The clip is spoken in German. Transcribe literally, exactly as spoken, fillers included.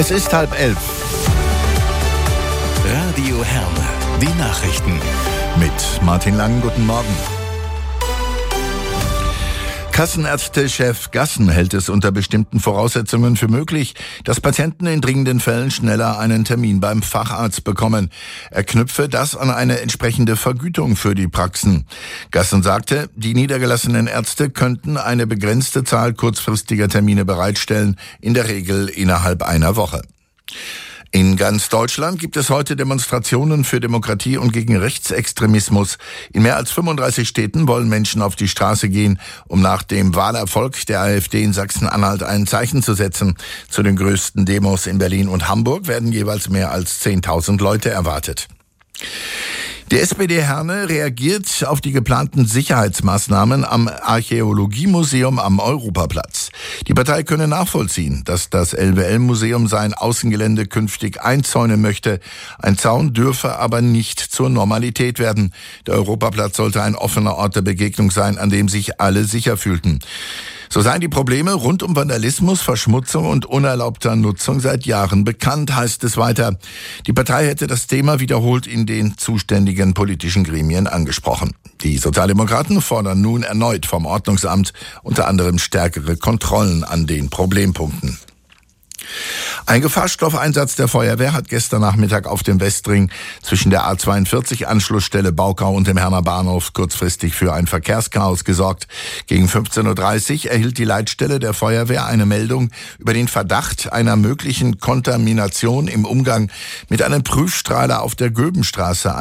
Es ist halb elf. Radio Herne, die Nachrichten. Mit Martin Lang, guten Morgen. Kassenärztechef Gassen hält es unter bestimmten Voraussetzungen für möglich, dass Patienten in dringenden Fällen schneller einen Termin beim Facharzt bekommen. Er knüpfe das an eine entsprechende Vergütung für die Praxen. Gassen sagte, die niedergelassenen Ärzte könnten eine begrenzte Zahl kurzfristiger Termine bereitstellen, in der Regel innerhalb einer Woche. In ganz Deutschland gibt es heute Demonstrationen für Demokratie und gegen Rechtsextremismus. In mehr als fünfunddreißig Städten wollen Menschen auf die Straße gehen, um nach dem Wahlerfolg der AfD in Sachsen-Anhalt ein Zeichen zu setzen. Zu den größten Demos in Berlin und Hamburg werden jeweils mehr als zehntausend Leute erwartet. Die S P D Herne reagiert auf die geplanten Sicherheitsmaßnahmen am Archäologiemuseum am Europaplatz. Die Partei könne nachvollziehen, dass das L W L-Museum sein Außengelände künftig einzäunen möchte. Ein Zaun dürfe aber nicht zur Normalität werden. Der Europaplatz sollte ein offener Ort der Begegnung sein, an dem sich alle sicher fühlten. So seien die Probleme rund um Vandalismus, Verschmutzung und unerlaubter Nutzung seit Jahren bekannt, heißt es weiter. Die Partei hätte das Thema wiederholt in den zuständigen politischen Gremien angesprochen. Die Sozialdemokraten fordern nun erneut vom Ordnungsamt unter anderem stärkere Kontrollen an den Problempunkten. Ein Gefahrstoffeinsatz der Feuerwehr hat gestern Nachmittag auf dem Westring zwischen der A zweiundvierzig Anschlussstelle Baukau und dem Herner Bahnhof kurzfristig für ein Verkehrschaos gesorgt. Gegen fünfzehn Uhr dreißig erhielt die Leitstelle der Feuerwehr eine Meldung über den Verdacht einer möglichen Kontamination im Umgang mit einem Prüfstrahler auf der Göbenstraße